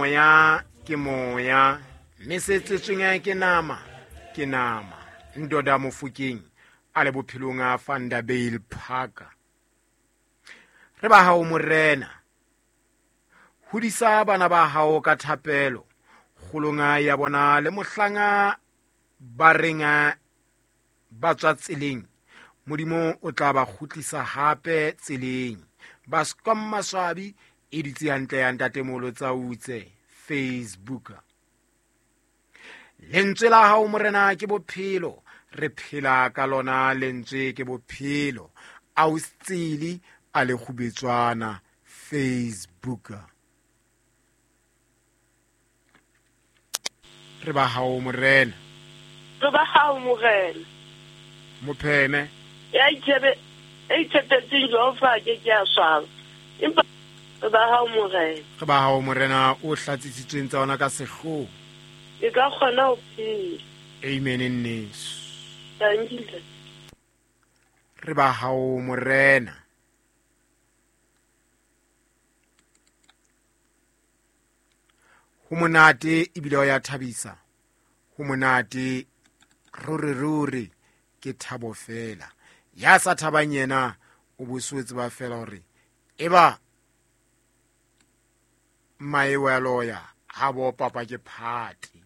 moya ke moya mme setsetsweng ke nama Ndoda Mofokeng a le bophelong a Vanderbijl Park. Re ba hao morena hodisa bana ba hao ka thapelo kgolonga ya bona le mohlanga ba renga ba tswa tseleng. Modimo o tla ba khutlisa hape tseleng. Ba ska maswabi e ditse hantle ya ntatemolo tsa utse Facebook. Lentswe la hao morena ke bophelo, re phela ka lona lentswe ke bophelo. Austsili a le khubetswana Facebook. Re ba hao morena. Mopheme ya itshebe e tshepetseng Jehova ke a swaba empa re ba hao morena o hlatsisitsweng tsa ona ka sekgo. e ka kgona ho phela. Amen nneso. Tangile Re ba hao morena. Ho monate ebile o ya thabisa. Ho monate ruri ke thabo fela. Ya sa thabang yena o boswetse ba fela hore eba mae wa loya ha bo papa ke phati.